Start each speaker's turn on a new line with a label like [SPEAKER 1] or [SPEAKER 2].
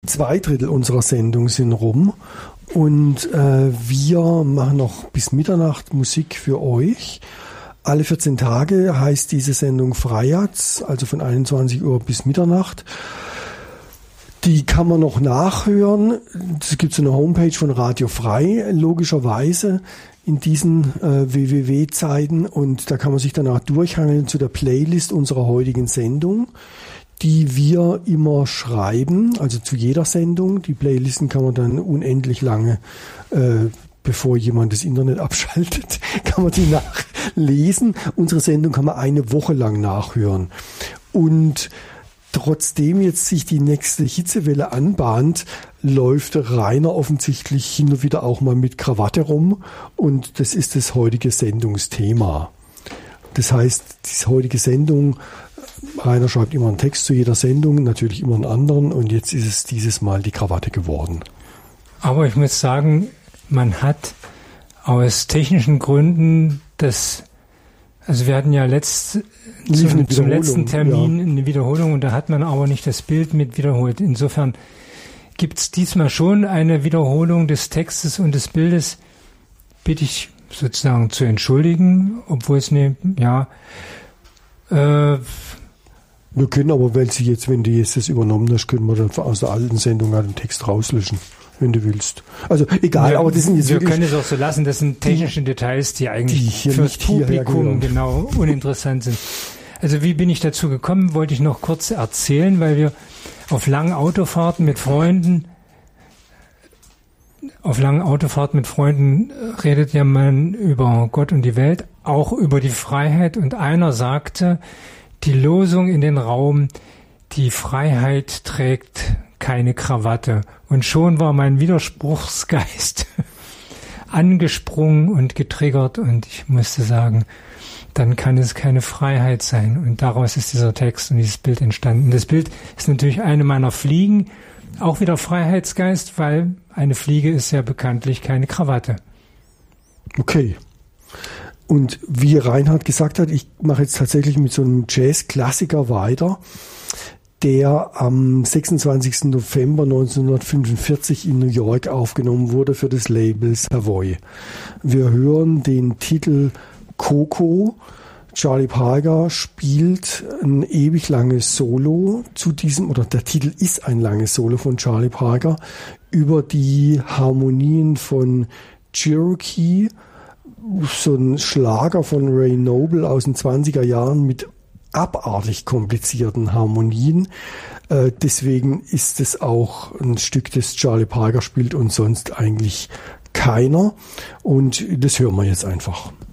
[SPEAKER 1] 2/3 unserer Sendung sind rum und wir machen noch bis Mitternacht Musik für euch. Alle 14 Tage heißt diese Sendung Freiherz, also von 21 Uhr bis Mitternacht. Die kann man noch nachhören. Es gibt so eine Homepage von Radio Frei, logischerweise in diesen WWW-Zeiten. Und da kann man sich danach durchhangeln zu der Playlist unserer heutigen Sendung, die wir immer schreiben, also zu jeder Sendung. Die Playlisten kann man dann unendlich lange, bevor jemand das Internet abschaltet, kann man die nachlesen. Unsere Sendung kann man eine Woche lang nachhören. Und trotzdem jetzt sich die nächste Hitzewelle anbahnt, läuft Rainer offensichtlich hin und wieder auch mal mit Krawatte rum und das ist das heutige Sendungsthema. Das heißt, die heutige Sendung, Rainer schreibt immer einen Text zu jeder Sendung, natürlich immer einen anderen und jetzt ist es dieses Mal die Krawatte geworden.
[SPEAKER 2] Aber ich muss sagen, man hat aus technischen Gründen also wir hatten ja zum letzten Termin eine Wiederholung und da hat man aber nicht das Bild mit wiederholt. Insofern gibt es diesmal schon eine Wiederholung des Textes und des Bildes. Bitte ich sozusagen zu entschuldigen, obwohl es wir
[SPEAKER 1] können aber, wenn du jetzt das übernommen hast, können wir dann aus der alten Sendung den Text rauslöschen, wenn du willst. Also egal, aber das sind jetzt
[SPEAKER 2] wir können es auch so lassen, das sind technische Details, die eigentlich fürs Publikum genau uninteressant sind. Also wie bin ich dazu gekommen, wollte ich noch kurz erzählen, weil wir auf langen Autofahrten mit Freunden redet ja man über Gott und die Welt, auch über die Freiheit und einer sagte, die Losung in den Raum, die Freiheit trägt keine Krawatte. Und schon war mein Widerspruchsgeist angesprungen und getriggert und ich musste sagen, dann kann es keine Freiheit sein. Und daraus ist dieser Text und dieses Bild entstanden. Das Bild ist natürlich eine meiner Fliegen, auch wieder Freiheitsgeist, weil eine Fliege ist ja bekanntlich keine Krawatte.
[SPEAKER 1] Okay. Und wie Reinhard gesagt hat, ich mache jetzt tatsächlich mit so einem Jazz-Klassiker weiter, der am 26. November 1945 in New York aufgenommen wurde für das Label Savoy. Wir hören den Titel Coco. Charlie Parker spielt ein ewig langes Solo zu diesem, oder der Titel ist ein langes Solo von Charlie Parker über die Harmonien von Cherokee, so ein Schlager von Ray Noble aus den 20er Jahren mit abartig komplizierten Harmonien. Deswegen ist es auch ein Stück, das Charlie Parker spielt und sonst eigentlich keiner. Und das hören wir jetzt einfach.